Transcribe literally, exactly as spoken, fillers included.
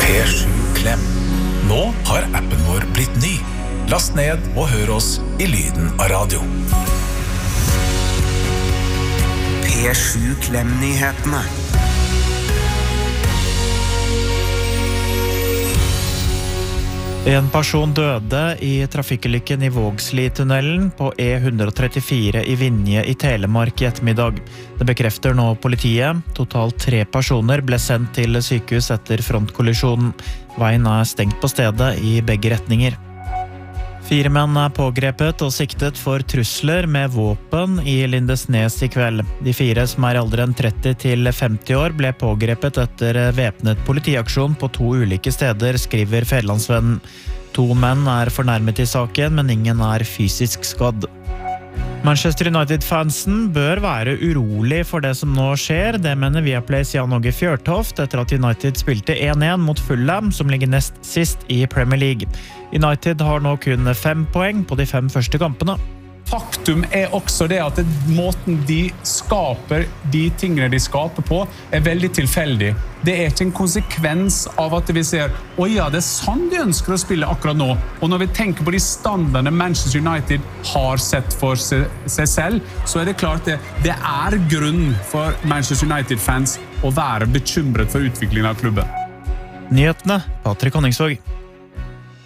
P sju Klem. Nå har appen vår blitt ny. Last ned og hør oss i lyden av radio. P sju Klem-nyhetene. En person døde i trafikkulykken i Vågsli-tunnelen på E ett trettifire i Vinje i Telemark i ettermiddag. Det bekrefter nå politiet. Totalt tre personer ble sendt til sykehus etter frontkollisjonen. Veien er stengt på stedet i begge retninger. Fire menn er pågrepet og siktet for trusler med våpen i Lindesnes i kveld. De fire som er i alderen tretti til femti år ble pågrepet etter væpnet politiaksjon på to ulike steder, skriver Fedrelandsvennen. To menn er fornærmet i saken, men ingen er fysisk skadd. Manchester United-fansen bør være urolig for det som nå skjer. Det mener Viaplays Jan Åge Fjørtoft etter at United spilte en en mot Fulham, som ligger nest sist i Premier League. United har nå kun fem poeng på de fem første kampene. Faktum er også det at måten de skaper de tingene de skaper på er veldig tilfeldig. Det er ikke en konsekvens av at vi ser «Oi ja, det er sånn de ønsker å spille akkurat nå». Og når vi tenker på de standardene Manchester United har sett for seg selv, så er det klart det, det er grunn for Manchester United-fans å være bekymret for utviklingen av klubben. Nyhetene, Patrick Honningsvåg.